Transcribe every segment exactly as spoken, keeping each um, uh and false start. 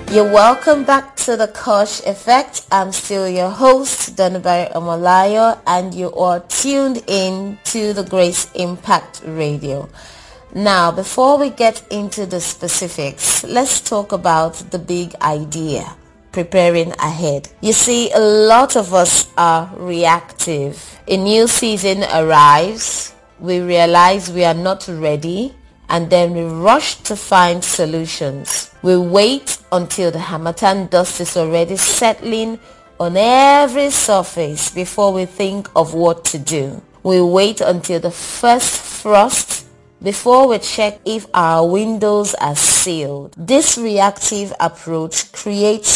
You're welcome back to the Kosh Effect. I'm still your host, Donabari Omolayo, and you are tuned in to the Grace Impact Radio. Now, before we get into the specifics, let's talk about the big idea, preparing ahead. You see, a lot of us are reactive. A new season arrives, we realize we are not ready, and then we rush to find solutions. We wait until the harmattan dust is already settling on every surface before we think of what to do. We wait until the first frost before we check if our windows are sealed. This reactive approach creates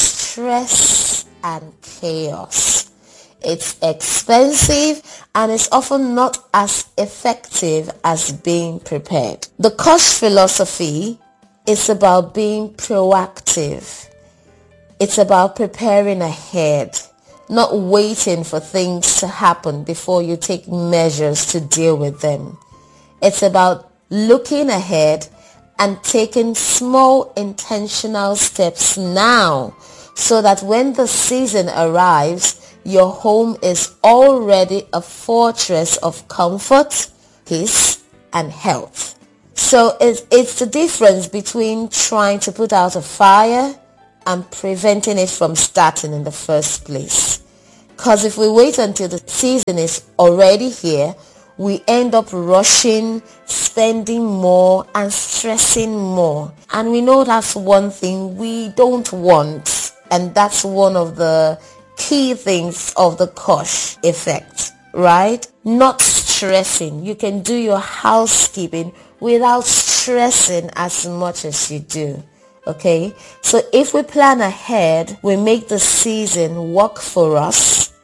stress and chaos. It's expensive and it's often not as effective as being prepared. The Kosh philosophy is about being proactive. It's about preparing ahead, not waiting for things to happen before you take measures to deal with them. It's about looking ahead and taking small intentional steps now so that when the season arrives, your home is already a fortress of comfort, peace, and health. So it's, it's the difference between trying to put out a fire and preventing it from starting in the first place. Because if we wait until the season is already here, we end up rushing, spending more, and stressing more. And we know that's one thing we don't want. And that's one of the key things of the Kosh effect, right? Not stressing. You can do your housekeeping without stressing as much as you do. Okay? So if we plan ahead, we make the season work for us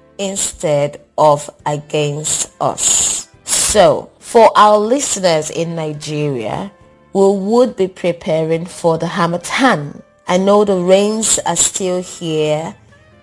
instead of against us. So for our listeners in Nigeria, we would be preparing for the harmattan. I know the rains are still here.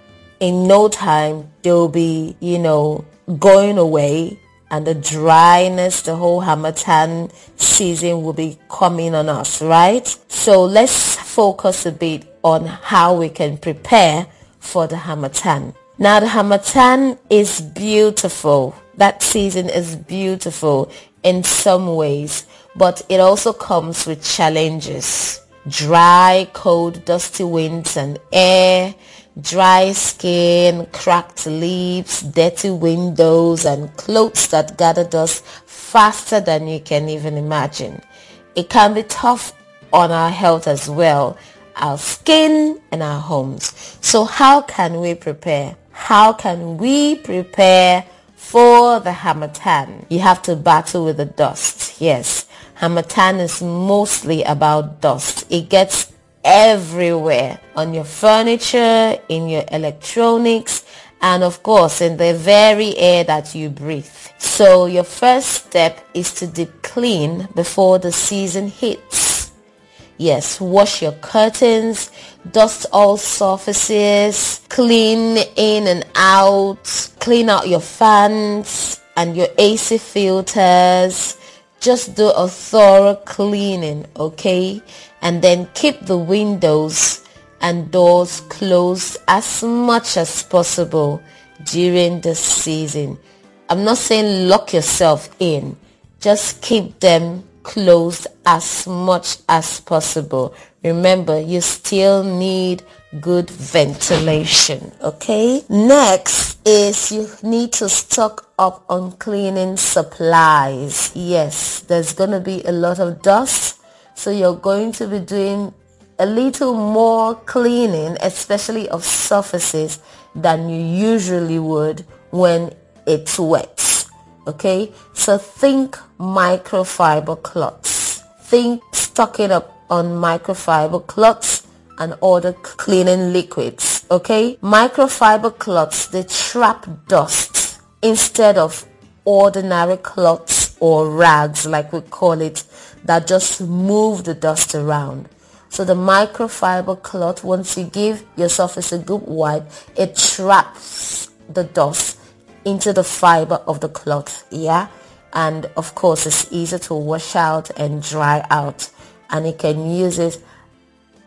In no time, they'll be, you know, going away, and the dryness, the whole harmattan season will be coming on us, right? So let's focus a bit on how we can prepare for the harmattan. Now, the harmattan is beautiful. That season is beautiful in some ways, but it also comes with challenges. Dry, cold, dusty winds and air, dry skin, cracked lips, dirty windows, and clothes that gather dust faster than you can even imagine. It can be tough on our health as well, our skin and our homes. So how can we prepare? How can we prepare for the harmattan? You have to battle with the dust. Yes, harmattan is mostly about dust. It gets everywhere, on your furniture, in your electronics, and of course in the very air that you breathe. So your first step is to deep clean before the season hits. Yes, wash your curtains, dust all surfaces, clean in and out, clean out your fans and your A C filters. Just do a thorough cleaning, okay? And then keep the windows and doors closed as much as possible during the season. I'm not saying lock yourself in. Just keep them closed as much as possible. Remember, you still need good ventilation, okay? Next is you need to stock up on cleaning supplies. Yes, there's going to be a lot of dust, so you're going to be doing a little more cleaning, especially of surfaces, than you usually would when it's wet. Okay, so think microfiber cloths. Think stocking up on microfiber cloths and other cleaning liquids. Okay, microfiber cloths, they trap dust instead of ordinary cloths or rags, like we call it, that just move the dust around. So the microfiber cloth, once you give your surface a good wipe, it traps the dust into the fiber of the cloth, yeah? And of course, it's easy to wash out and dry out, and you can use it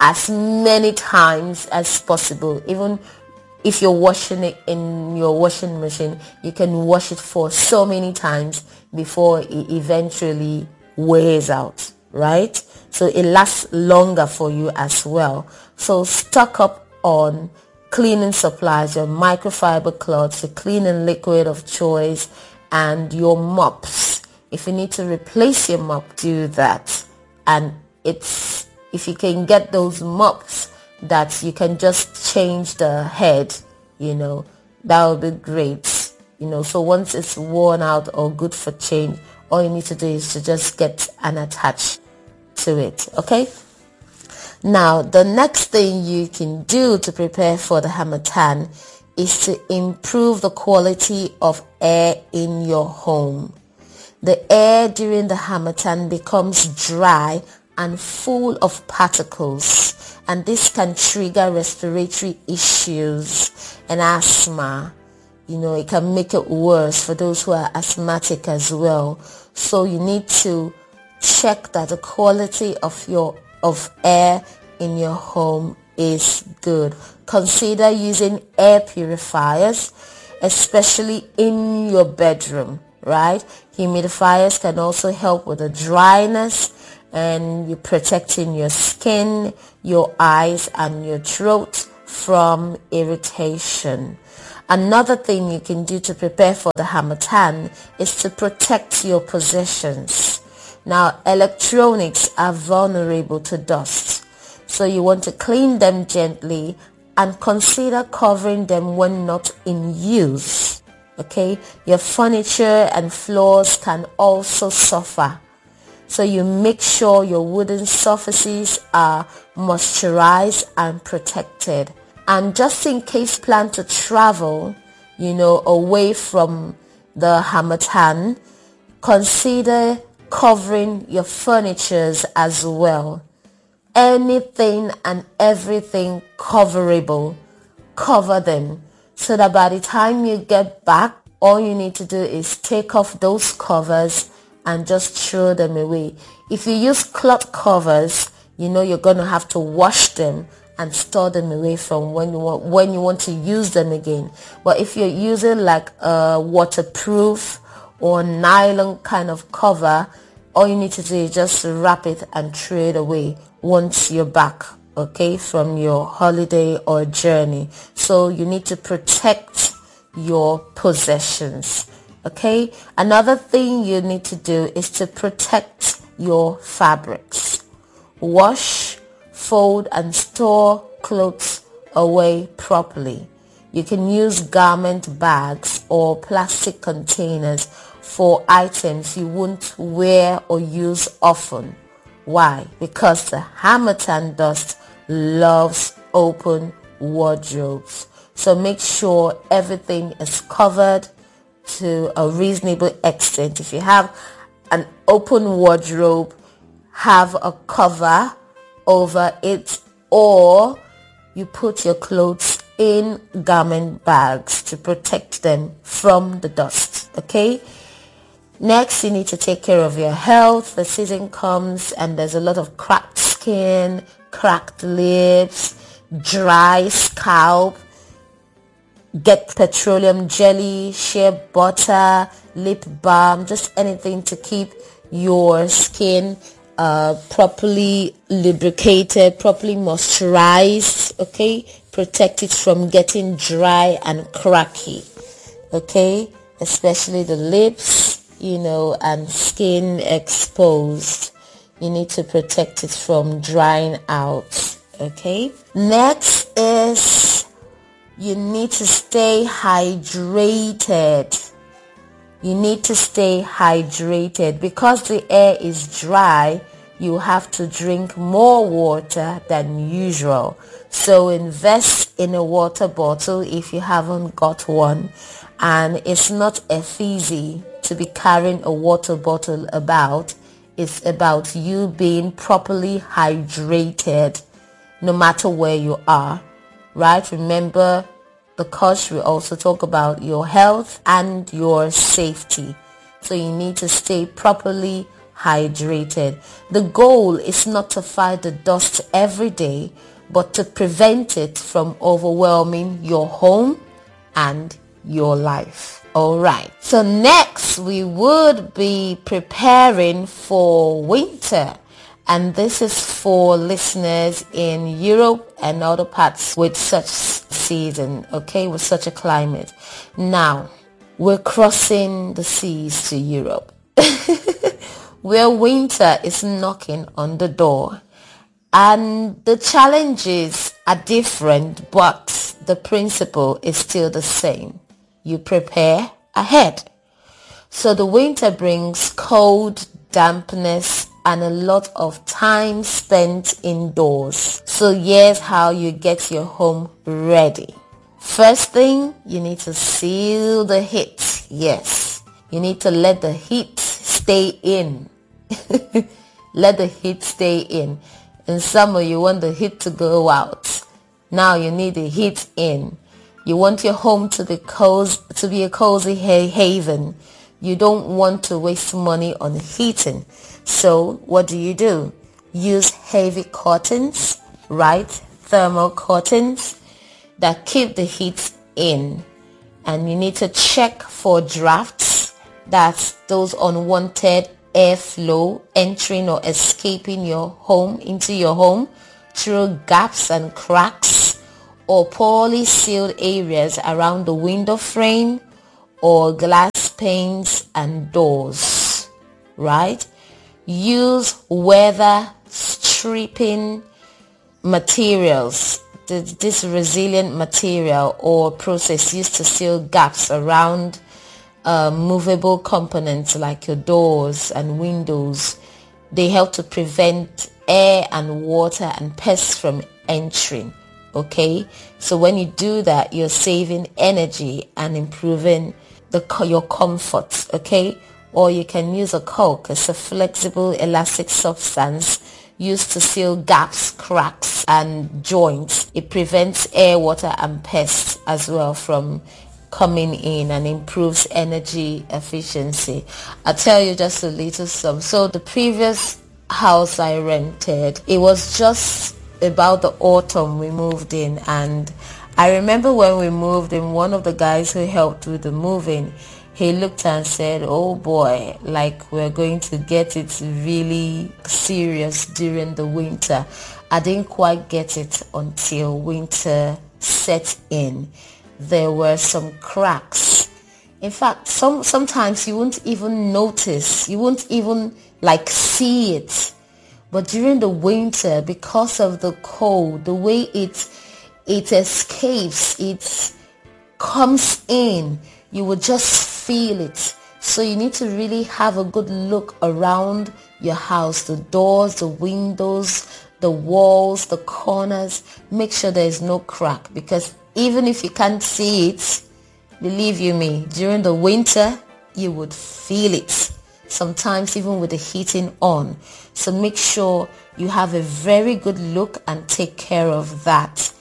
as many times as possible. Even if you're washing it in your washing machine, you can wash it for so many times before it eventually wears out, right? So it lasts longer for you as well. So stock up on cleaning supplies, your microfiber cloths, your cleaning liquid of choice, and your mops. If you need to replace your mop, do that. And it's if you can get those mops that you can just change the head, you know, that would be great. You know, so once it's worn out or good for change, all you need to do is to just get and attach to it. Okay. Now, the next thing you can do to prepare for the Harmattan is to improve the quality of air in your home. The air during the Harmattan becomes dry and full of particles, and this can trigger respiratory issues and asthma. You know, it can make it worse for those who are asthmatic as well. So you need to check that the quality of your of air in your home is good. Consider using air purifiers, especially in your bedroom, right? Humidifiers can also help with the dryness, and you're protecting your skin, your eyes, and your throat from irritation. Another thing you can do to prepare for the Harmattan is to protect your possessions. Now, electronics are vulnerable to dust, so you want to clean them gently and consider covering them when not in use. Okay, your furniture and floors can also suffer, so you make sure your wooden surfaces are moisturized and protected. And just in case you plan to travel, you know, away from the Harmattan, consider covering your furnitures as well. Anything and everything coverable, cover them, so that by the time you get back, all you need to do is take off those covers and just throw them away. If you use cloth covers, you know you're going to have to wash them and store them away from when you want when you want to use them again. But if you're using like a waterproof or nylon kind of cover, all you need to do is just wrap it and throw it away once you're back, okay, from your holiday or journey. So you need to protect your possessions. Okay, another thing you need to do is to protect your fabrics. Wash, fold, and store clothes away properly. You can use garment bags or plastic containers for items you won't wear or use often. Why? Because the Harmattan dust loves open wardrobes. So make sure everything is covered to a reasonable extent. If you have an open wardrobe, have a cover over it, or you put your clothes in garment bags to protect them from the dust. Okay. Next, you need to take care of your health. The season comes and there's a lot of cracked skin, cracked lips, dry scalp. Get petroleum jelly, shea butter, lip balm, just anything to keep your skin uh, properly lubricated, properly moisturized, okay? Protect it from getting dry and cracky, okay? Especially the lips, you know, and skin exposed. You need to protect it from drying out, okay? Next is you need to stay hydrated. You need to stay hydrated because the air is dry. You have to drink more water than usual. So invest in a water bottle if you haven't got one. And it's not easy to be carrying a water bottle about. It's about you being properly hydrated no matter where you are. Right? Remember, the course will also talk about your health and your safety. So you need to stay properly hydrated. The goal is not to fight the dust every day, but to prevent it from overwhelming your home and your life. Alright, so next we would be preparing for winter. And this is for listeners in Europe and other parts with such season, okay, with such a climate. Now, we're crossing the seas to Europe, where winter is knocking on the door. And the challenges are different, but the principle is still the same. You prepare ahead. So the winter brings cold, dampness, and a lot of time spent indoors. So here's how you get your home ready. First thing, you need to seal the heat. Yes, you need to let the heat stay in. Let the heat stay in. In summer, you want the heat to go out. Now you need the heat in. You want your home to be cozy, to be a cozy haven. You don't want to waste money on heating. So what do you do? Use heavy curtains, right? Thermal curtains that keep the heat in. And you need to check for drafts. That's those unwanted airflow entering or escaping your home into your home through gaps and cracks or poorly sealed areas around the window frame or glass panes and doors, right? Use weather stripping materials, this resilient material or process used to seal gaps around uh, movable components like your doors and windows. They help to prevent air and water and pests from entering. Okay, so when you do that, you're saving energy and improving the your comfort. Okay, or you can use a caulk. It's a flexible elastic substance used to seal gaps, cracks and joints. It prevents air, water and pests as well from coming in and improves energy efficiency. I'll tell you just a little some. So the previous house I rented, it was just about the autumn we moved in, and I remember when we moved in, one of the guys who helped with the moving, he looked and said, oh boy, like we're going to get it really serious during the winter. I didn't quite get it until winter set in. There were some cracks. In fact, some sometimes you won't even notice, you won't even like see it. But during the winter, because of the cold, the way it it escapes, it comes in, you will just feel it. So you need to really have a good look around your house, the doors, the windows, the walls, the corners. Make sure there is no crack, because even if you can't see it, believe you me, during the winter, you would feel it. Sometimes even with the heating on. So make sure you have a very good look and take care of that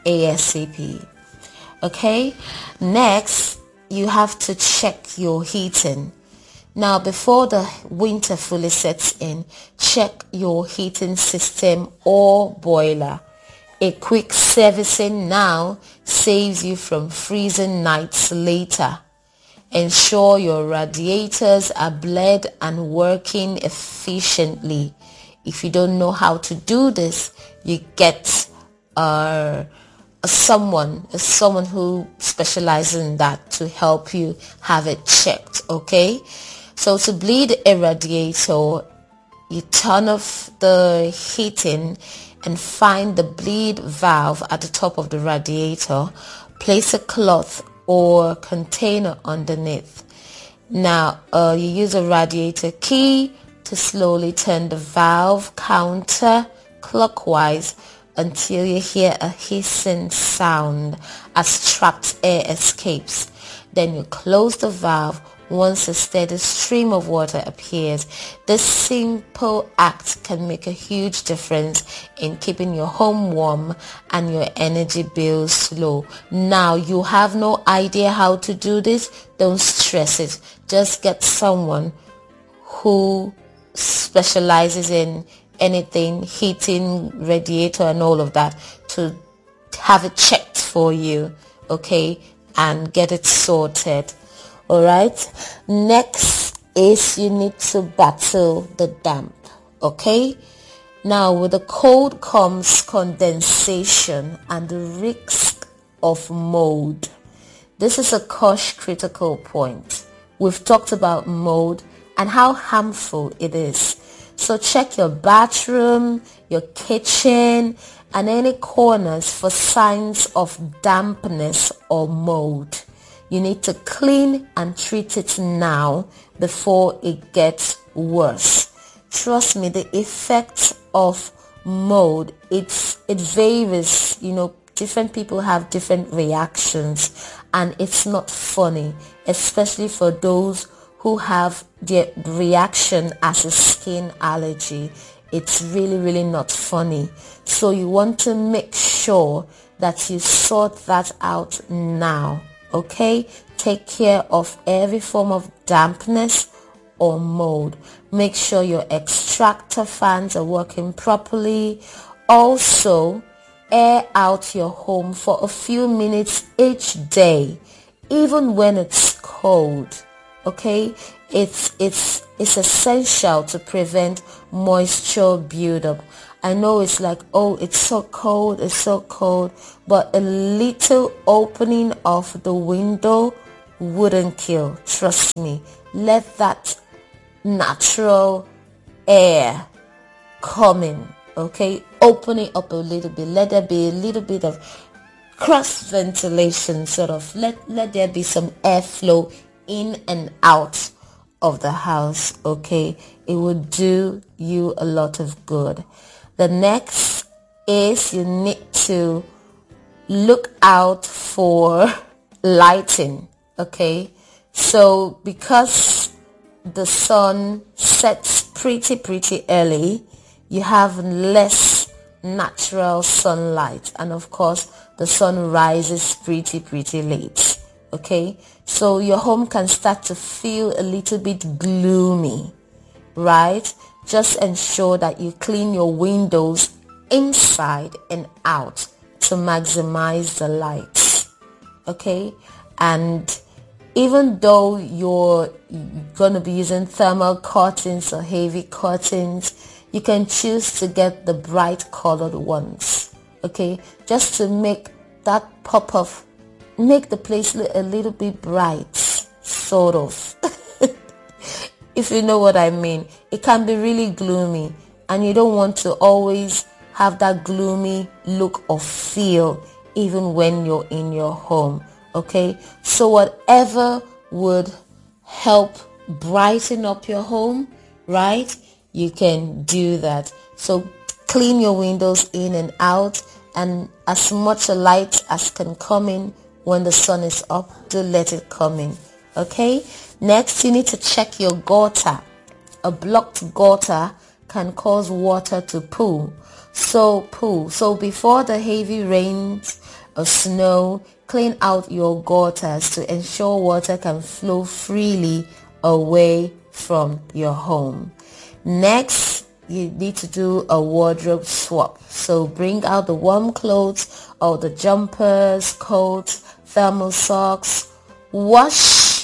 ASAP. Okay, next you have to check your heating. Now before the winter fully sets in, check your heating system or boiler. A quick servicing now saves you from freezing nights later. Ensure your radiators are bled and working efficiently. If you don't know how to do this, you get uh, someone, someone who specializes in that to help you have it checked, okay? So to bleed a radiator, you turn off the heating and find the bleed valve at the top of the radiator. Place a cloth or container underneath. Now uh, you use a radiator key to slowly turn the valve counter clockwise until you hear a hissing sound as trapped air escapes. Then you close the valve once a steady stream of water appears. This simple act can make a huge difference in keeping your home warm and your energy bills low. Now, you have no idea how to do this? Don't stress it. Just get someone who specializes in anything, heating, radiator and all of that, to have it checked for you, okay, and get it sorted. All right, next is you need to battle the damp. Okay, now with the cold comes condensation and the risk of mold. This is a cost critical point. We've talked about mold and how harmful it is. So check your bathroom, your kitchen, and any corners for signs of dampness or mold. You need to clean and treat it now before it gets worse. Trust me, the effect of mold, it's it varies. You know, different people have different reactions, and it's not funny, especially for those who have the reaction as a skin allergy. It's really, really not funny. So you want to make sure that you sort that out now, okay? Take care of every form of dampness or mold. Make sure your extractor fans are working properly. Also, air out your home for a few minutes each day, even when it's cold. Okay, it's it's it's essential to prevent moisture buildup. I know it's like, oh, it's so cold, it's so cold, but a little opening of the window wouldn't kill. Trust me. Let that natural air come in. Okay, open it up a little bit. Let there be a little bit of cross ventilation, sort of. Let let there be some airflow in and out of the house. Okay, it will do you a lot of good. The next is you need to look out for lighting. Okay, so because the sun sets pretty pretty early, you have less natural sunlight, and of course the sun rises pretty pretty late. Okay, so your home can start to feel a little bit gloomy, right? Just ensure that you clean your windows inside and out to maximize the light. Okay, and even though you're going to be using thermal curtains or heavy curtains, you can choose to get the bright colored ones. Okay, just to make that pop of make the place look a little bit bright, sort of. If you know what I mean. It can be really gloomy, and you don't want to always have that gloomy look or feel even when you're in your home. Okay, so whatever would help brighten up your home, right, you can do that. So clean your windows in and out, and as much light as can come in when the sun is up, do let it come in. Okay, next you need to check your gutter. A blocked gutter can cause water to pool. So pool. So before the heavy rains or snow, clean out your gutters to ensure water can flow freely away from your home. Next, you need to do a wardrobe swap. So bring out the warm clothes or the jumpers, coats, thermal socks, wash,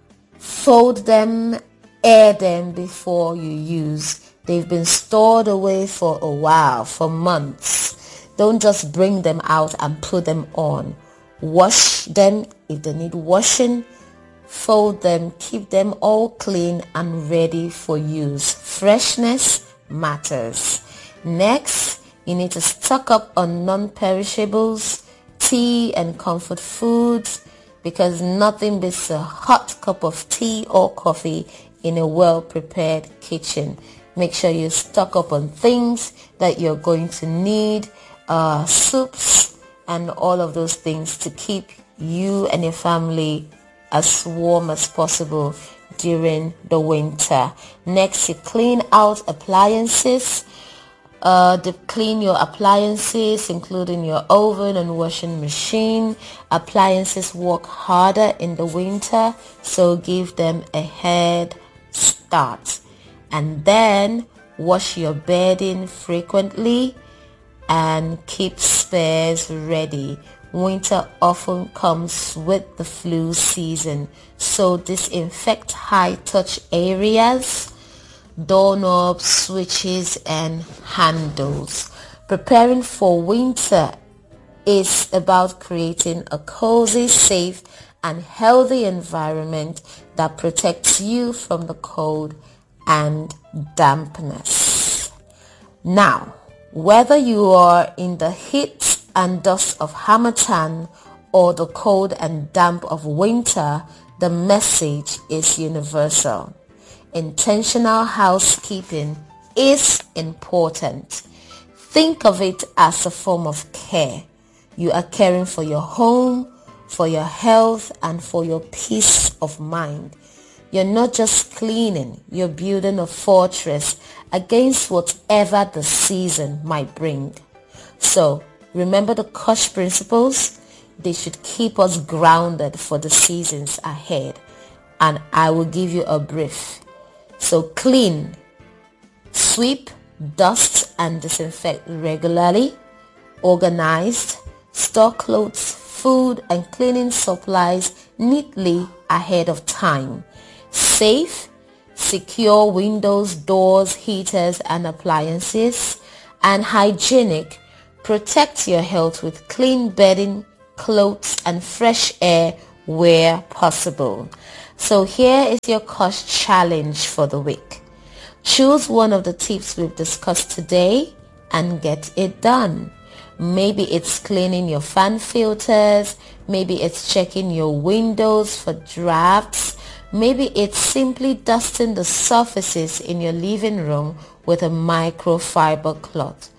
fold them, air them before you use. They've been stored away for a while, for months. Don't just bring them out and put them on. Wash them if they need washing. Fold them, keep them all clean and ready for use. Freshness matters. Next, you need to stock up on non-perishables, tea and comfort foods, because nothing beats a hot cup of tea or coffee in a well-prepared kitchen. Make sure you stock up on things that you're going to need, uh, soups and all of those things to keep you and your family as warm as possible during the winter. Next, you clean out appliances. Uh, to clean your appliances, including your oven and washing machine. Appliances work harder in the winter, so give them a head start. And then wash your bedding frequently and keep spares ready. Winter often comes with the flu season, so disinfect high-touch areas, doorknobs, switches, and handles. Preparing for winter is about creating a cozy, safe, and healthy environment that protects you from the cold and dampness. Now, whether you are in the heat and dust of harmattan or the cold and damp of winter, the message is universal. Intentional housekeeping is important. Think of it as a form of care. You are caring for your home, for your health, and for your peace of mind. You're not just cleaning, you're building a fortress against whatever the season might bring. So, remember the Kosh principles? They should keep us grounded for the seasons ahead. And I will give you a brief. So, clean, sweep, dust, and disinfect regularly. Organized, store clothes, food, and cleaning supplies neatly ahead of time. Safe, secure windows, doors, heaters, and appliances. And hygienic, protect your health with clean bedding, clothes, and fresh air where possible. So here is your Kosh challenge for the week. Choose one of the tips we've discussed today and get it done. Maybe it's cleaning your fan filters, maybe it's checking your windows for drafts, maybe it's simply dusting the surfaces in your living room with a microfiber cloth.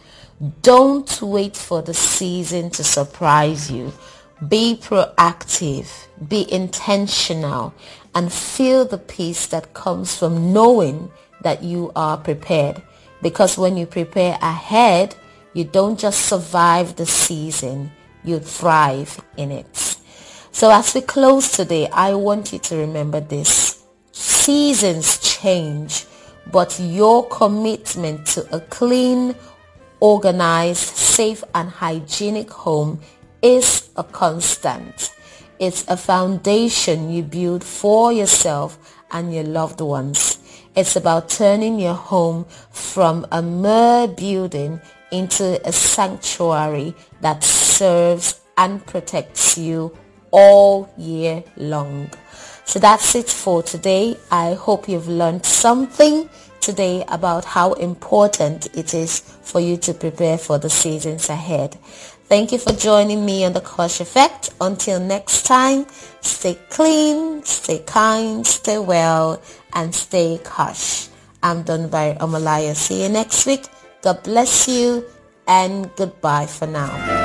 Don't wait for the season to surprise you. Be proactive, be intentional, and feel the peace that comes from knowing that you are prepared. Because when you prepare ahead, you don't just survive the season, you thrive in it. So as we close today, I want you to remember this. Seasons change, but your commitment to a clean, organized, safe, and hygienic home is a constant. It's a foundation you build for yourself and your loved ones. It's about turning your home from a mere building into a sanctuary that serves and protects you all year long. So that's it for today. I hope you've learned something today about how important it is for you to prepare for the seasons ahead. Thank you for joining me on the Kosh Effect. Until next time, stay clean, stay kind, stay well, and stay Kosh. I'm Donabari Omalaya. See you next week. God bless you, and goodbye for now.